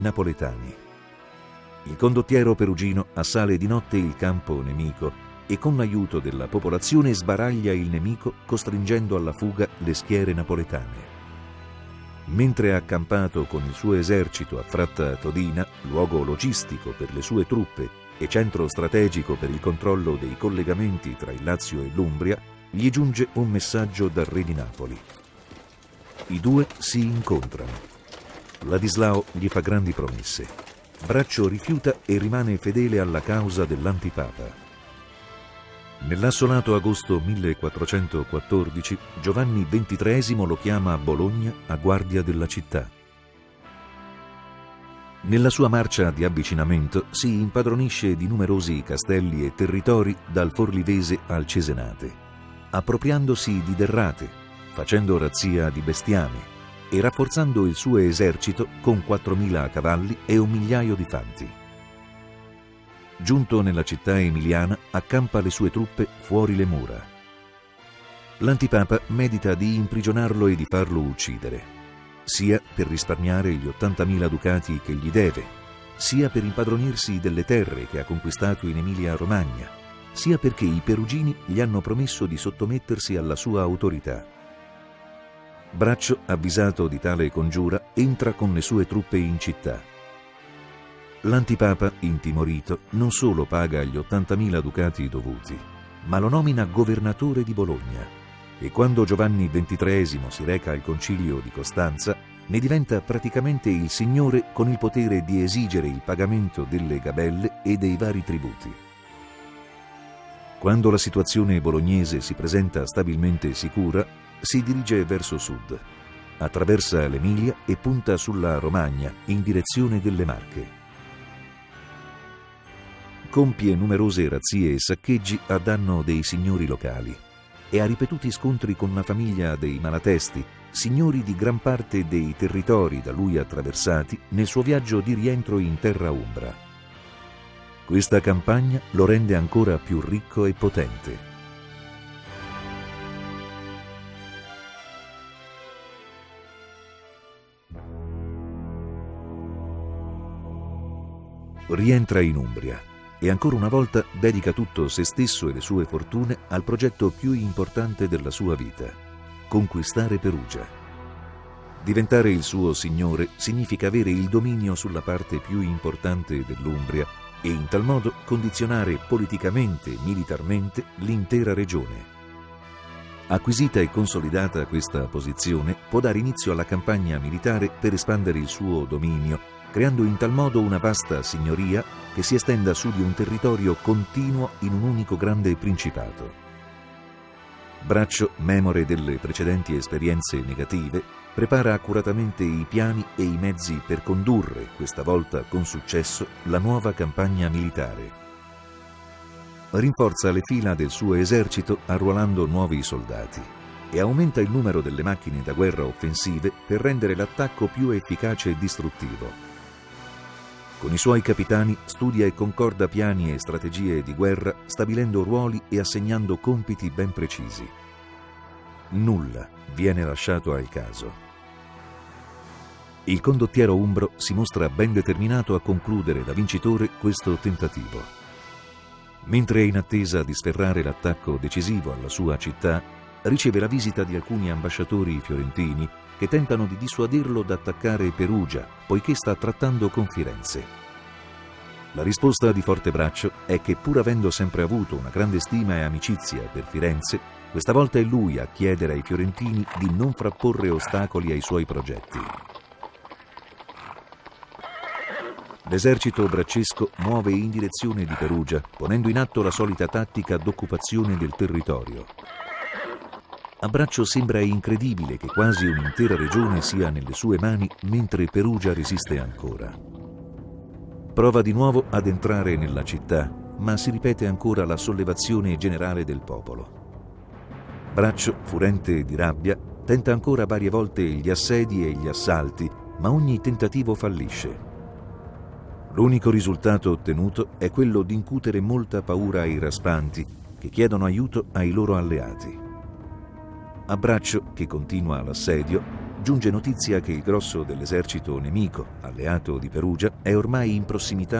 napoletani. Il condottiero perugino assale di notte il campo nemico e con l'aiuto della popolazione sbaraglia il nemico, costringendo alla fuga le schiere napoletane. Mentre è accampato con il suo esercito a Fratta Todina, luogo logistico per le sue truppe e centro strategico per il controllo dei collegamenti tra il Lazio e l'Umbria, gli giunge un messaggio dal re di Napoli. I due si incontrano. Ladislao gli fa grandi promesse. Braccio rifiuta e rimane fedele alla causa dell'antipapa. Nell'assolato agosto 1414, Giovanni XXIII lo chiama a Bologna a guardia della città. Nella sua marcia di avvicinamento si impadronisce di numerosi castelli e territori dal Forlivese al Cesenate, appropriandosi di derrate, facendo razzia di bestiame e rafforzando il suo esercito con 4.000 cavalli e 1.000.000 di fanti. Giunto nella città emiliana, accampa le sue truppe fuori le mura. L'antipapa medita di imprigionarlo e di farlo uccidere, sia per risparmiare gli 80.000 ducati che gli deve, sia per impadronirsi delle terre che ha conquistato in Emilia-Romagna, sia perché i perugini gli hanno promesso di sottomettersi alla sua autorità. Braccio, avvisato di tale congiura, entra con le sue truppe in città. L'antipapa, intimorito, non solo paga gli 80.000 ducati dovuti, ma lo nomina governatore di Bologna e quando Giovanni XXIII si reca al concilio di Costanza ne diventa praticamente il signore con il potere di esigere il pagamento delle gabelle e dei vari tributi. Quando la situazione bolognese si presenta stabilmente sicura, si dirige verso sud, attraversa l'Emilia e punta sulla Romagna in direzione delle Marche. Compie numerose razzie e saccheggi a danno dei signori locali e ha ripetuti scontri con la famiglia dei Malatesti, signori di gran parte dei territori da lui attraversati nel suo viaggio di rientro in terra umbra. Questa campagna lo rende ancora più ricco e potente. Rientra in Umbria e ancora una volta dedica tutto se stesso e le sue fortune al progetto più importante della sua vita: conquistare Perugia. Diventare il suo signore significa avere il dominio sulla parte più importante dell'Umbria e in tal modo condizionare politicamente e militarmente l'intera regione. Acquisita e consolidata questa posizione, può dare inizio alla campagna militare per espandere il suo dominio, creando in tal modo una vasta signoria che si estenda su di un territorio continuo in un unico grande principato. Braccio, memore delle precedenti esperienze negative, prepara accuratamente i piani e i mezzi per condurre, questa volta con successo, la nuova campagna militare. Rinforza le fila del suo esercito arruolando nuovi soldati e aumenta il numero delle macchine da guerra offensive per rendere l'attacco più efficace e distruttivo. Con i suoi capitani studia e concorda piani e strategie di guerra, stabilendo ruoli e assegnando compiti ben precisi. Nulla viene lasciato al caso. Il condottiero umbro si mostra ben determinato a concludere da vincitore questo tentativo. Mentre è in attesa di sferrare l'attacco decisivo alla sua città, riceve la visita di alcuni ambasciatori fiorentini che tentano di dissuaderlo da attaccare Perugia, poiché sta trattando con Firenze. La risposta di Fortebraccio è che, pur avendo sempre avuto una grande stima e amicizia per Firenze, questa volta è lui a chiedere ai fiorentini di non frapporre ostacoli ai suoi progetti. L'esercito braccesco muove in direzione di Perugia, ponendo in atto la solita tattica d'occupazione del territorio. A Braccio sembra incredibile che quasi un'intera regione sia nelle sue mani mentre Perugia resiste ancora. Prova di nuovo ad entrare nella città, ma si ripete ancora la sollevazione generale del popolo. Braccio, furente di rabbia, tenta ancora varie volte gli assedi e gli assalti, ma ogni tentativo fallisce. L'unico risultato ottenuto è quello di incutere molta paura ai raspanti, che chiedono aiuto ai loro alleati. A Braccio, che continua l'assedio, giunge notizia che il grosso dell'esercito nemico, alleato di Perugia, è ormai in prossimità